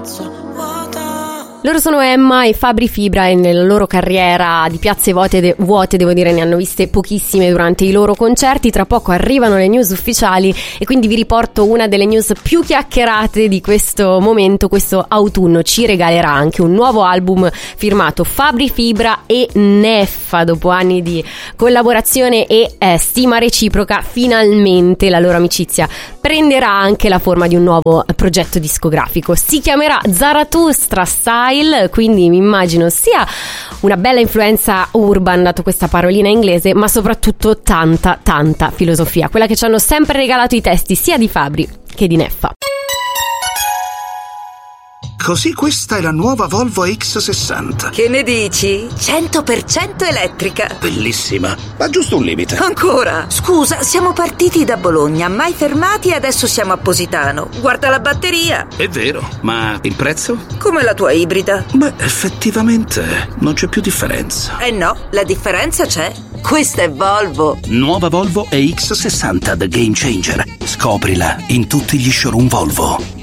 piazza vuota. Loro sono Emma e Fabri Fibra e nella loro carriera di piazze vuote, devo dire, ne hanno viste pochissime durante i loro concerti. Tra poco arrivano le news ufficiali e quindi vi riporto una delle news più chiacchierate di questo momento. Questo autunno ci regalerà anche un nuovo album firmato Fabri Fibra e Neffa. Dopo anni di collaborazione e stima reciproca, finalmente la loro amicizia prenderà anche la forma di un nuovo progetto discografico. Si chiamerà Zarathustra Style, quindi mi immagino sia una bella influenza urban, dato questa parolina inglese, ma soprattutto tanta filosofia, quella che ci hanno sempre regalato i testi sia di Fabri che di Neffa. Così questa è la nuova Volvo X60. Che ne dici? 100% elettrica. Bellissima, ma giusto un limite. Ancora? Scusa, siamo partiti da Bologna, mai fermati e adesso siamo a Positano. Guarda la batteria. È vero, ma il prezzo? Come la tua ibrida. Beh, effettivamente non c'è più differenza. Eh no, la differenza c'è. Questa è Volvo. Nuova Volvo EX60 The Game Changer. Scoprila in tutti gli showroom Volvo.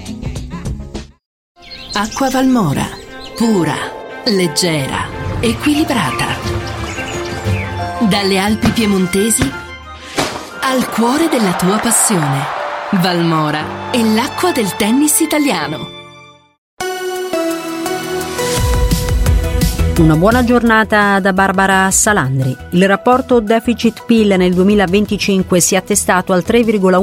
Acqua Valmora, pura, leggera, equilibrata. Dalle Alpi piemontesi al cuore della tua passione. Valmora è l'acqua del tennis italiano. Una buona giornata da Barbara Salandri. Il rapporto deficit-PIL nel 2025 si è attestato al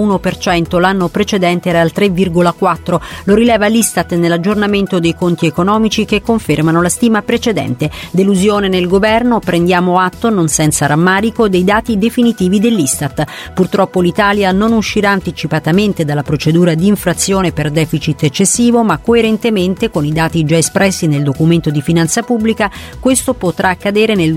3,1%, l'anno precedente era al 3,4%. Lo rileva l'Istat nell'aggiornamento dei conti economici che confermano la stima precedente. Delusione nel governo, prendiamo atto, non senza rammarico, dei dati definitivi dell'Istat. Purtroppo l'Italia non uscirà anticipatamente dalla procedura di infrazione per deficit eccessivo, ma coerentemente con i dati già espressi nel documento di finanza pubblica, questo potrà accadere nel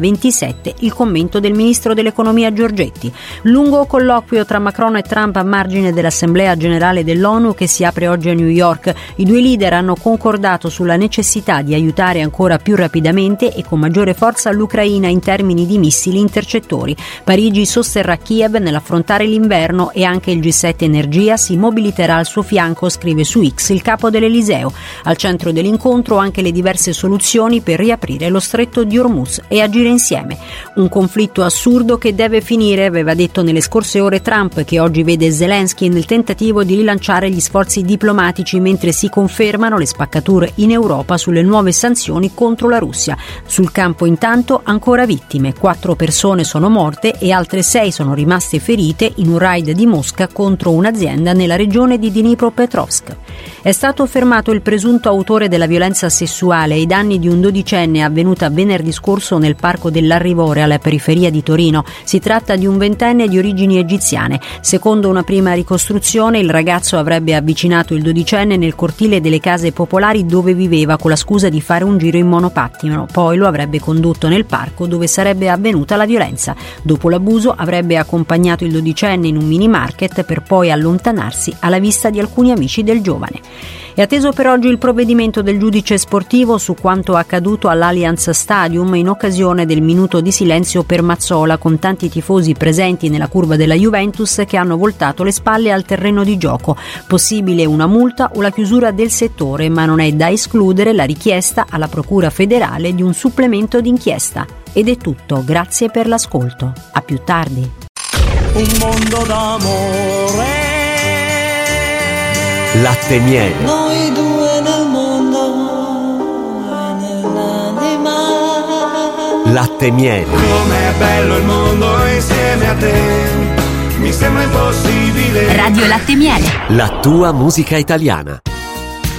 2027, il commento del ministro dell'economia Giorgetti. Lungo colloquio tra Macron e Trump a margine dell'Assemblea generale dell'ONU che si apre oggi a New York. I due leader hanno concordato sulla necessità di aiutare ancora più rapidamente e con maggiore forza l'Ucraina in termini di missili intercettori. Parigi sosterrà Kiev nell'affrontare l'inverno e anche il G7 Energia si mobiliterà al suo fianco, scrive su X il capo dell'Eliseo. Al centro dell'incontro anche le diverse soluzioni per riaprire lo stretto di Hormuz e agire insieme. Un conflitto assurdo che deve finire, aveva detto nelle scorse ore Trump, che oggi vede Zelensky nel tentativo di rilanciare gli sforzi diplomatici mentre si confermano le spaccature in Europa sulle nuove sanzioni contro la Russia. Sul campo intanto ancora vittime, 4 persone sono morte e altre 6 sono rimaste ferite in un raid di Mosca contro un'azienda nella regione di Dnipropetrovsk. È stato fermato il presunto autore della violenza sessuale ai danni di un 12enne avvenuta venerdì scorso nel parco dell'Arrivore alla periferia di Torino. Si tratta di un 20enne di origini egiziane. Secondo una prima ricostruzione, il ragazzo avrebbe avvicinato il 12enne nel cortile delle case popolari dove viveva con la scusa di fare un giro in monopattino. Poi lo avrebbe condotto nel parco dove sarebbe avvenuta la violenza. Dopo l'abuso avrebbe accompagnato il 12enne in un mini market per poi allontanarsi alla vista di alcuni amici del giovane. È atteso per oggi il provvedimento del giudice sportivo su quanto accaduto all'Allianz Stadium in occasione del minuto di silenzio per Mazzola, con tanti tifosi presenti nella curva della Juventus che hanno voltato le spalle al terreno di gioco. Possibile una multa o la chiusura del settore, ma non è da escludere la richiesta alla Procura federale di un supplemento d'inchiesta. Ed è tutto, grazie per l'ascolto. A più tardi. Un mondo d'amore. Latte Miele. Noi due nel mondo e nell'anima. Latte Miele. Com'è bello il mondo insieme a te. Mi sembra impossibile. Radio Latte Miele. La tua musica italiana.